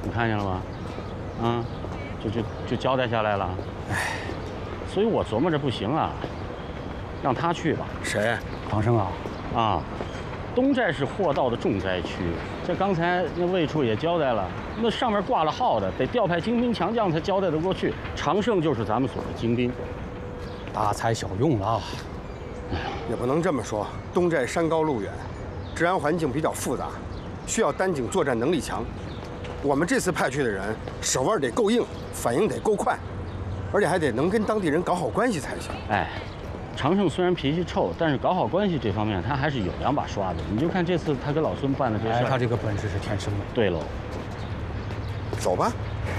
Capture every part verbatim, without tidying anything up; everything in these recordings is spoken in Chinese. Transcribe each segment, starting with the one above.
你看见了吗？嗯，就就就交代下来了。哎，所以我琢磨着不行啊，让他去吧。 谁？ 唐生啊？ 啊，东寨是货道的重灾区，这刚才那卫处也交代了，那上面挂了号的，得调派精兵强将才交代得过去。常胜就是咱们所的精兵， 大材小用了。 也不能这么说，东寨山高路远，治安环境比较复杂，需要单警作战能力强。我们这次派去的人手腕得够硬，反应得够快，而且还得能跟当地人搞好关系才行。 哎。常胜虽然脾气臭，但是搞好关系这方面他还是有两把刷子。你就看这次他跟老孙办的这事儿， 哎，他这个本事是天生的。 对喽， 走吧。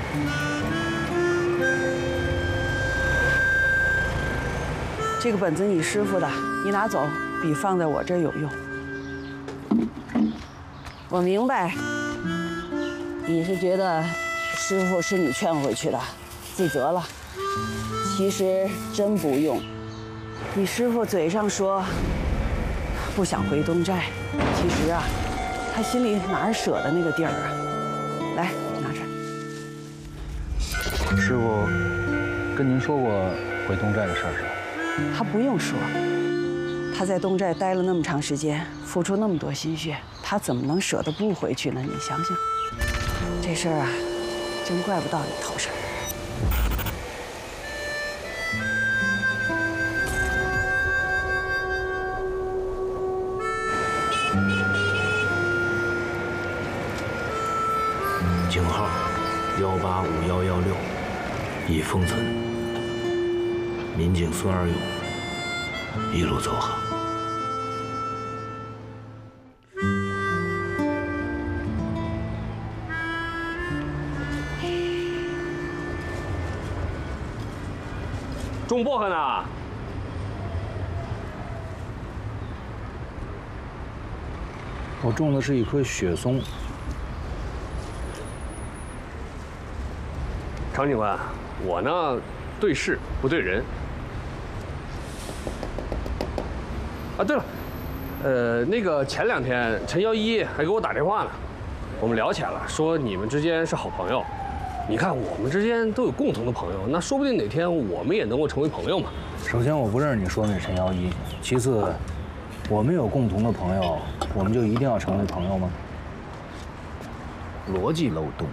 这个本子你师傅的，你拿走，比放在我这儿有用。我明白，你是觉得师傅是你劝回去的，自责了。其实真不用。你师傅嘴上说不想回东寨，其实啊，他心里哪儿舍得那个地儿啊？来，拿着。 师傅跟您说过回东寨的事儿是吧？ 他不用说，他在东寨待了那么长时间，付出那么多心血，他怎么能舍得不回去呢？你想想，这事儿啊，真怪不到你头上。 井号幺八五幺幺六，已封存。民警孙二勇，一路走好。 种薄荷呢？ 我种的是一棵雪松。 常警官，我呢对事不对人。啊，对了，呃，那个前两天陈幺一还给我打电话呢，我们聊起来了，说你们之间是好朋友。你看我们之间都有共同的朋友，那说不定哪天我们也能够成为朋友嘛。 首先，我不认识你说那陈幺一；其次，我们有共同的朋友，我们就一定要成为朋友吗？逻辑漏洞。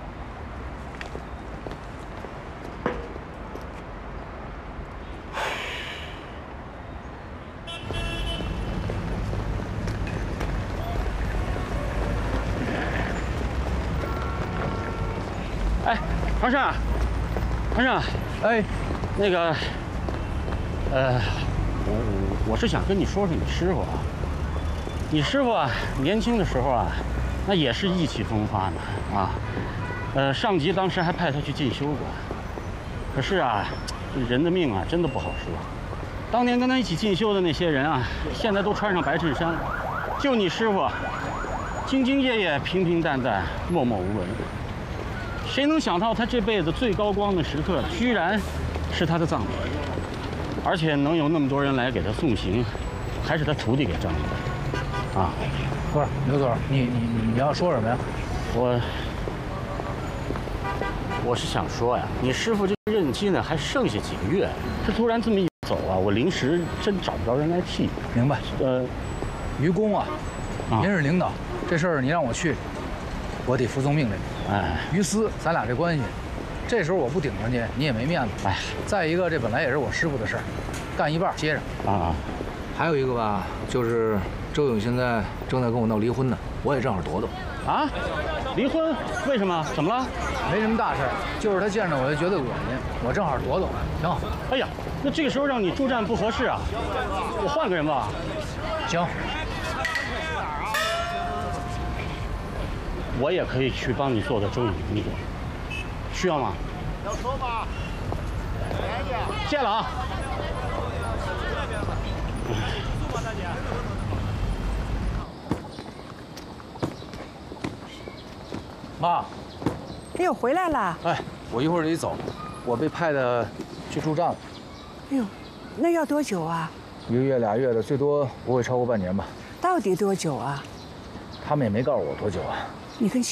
哎，常胜，常胜， 哎， 那个，呃，我我我是想跟你说说你师傅啊。你师傅啊，年轻的时候啊，那也是意气风发的啊。呃，上级当时还派他去进修过。可是啊，人的命啊，真的不好说。当年跟他一起进修的那些人啊，现在都穿上白衬衫，就你师傅，兢兢业业、平平淡淡、默默无闻。谁能想到他这辈子最高光的时刻，居然是他的葬礼，而且能有那么多人来给他送行，还是他徒弟给张罗的，啊！ 不是刘总，你你你要说什么呀？ 我我是想说呀，你师傅这个任期呢还剩下几个月，他突然这么一走啊，我临时真找不着人来替。 明白。 呃， 于公啊， 啊您是领导，这事儿你让我去，我得服从命令。 哎， 于私，咱俩这关系，这时候我不顶上去，你也没面子。 哎， 再一个，这本来也是我师傅的事儿，干一半接着。 啊， 还有一个吧，就是周勇现在正在跟我闹离婚呢，我也正好躲躲。 啊，离婚？为什么？怎么了？ 没什么大事儿，就是他见着我就觉得恶心，我正好躲躲，挺好。 哎呀，那这个时候让你助战不合适啊，我换个人吧。 行。 我也可以去帮你做个周勇的工作，需要吗？ 要车吗？ 谢了啊。 送吧，大姐。 妈， 哎呦，回来了！ 哎，我一会儿得走，我被派的去驻站了。 哎呦，那要多久啊？ 一个月俩月的，最多不会超过半年吧。 到底多久啊？ 他们也没告诉我多久啊。 你跟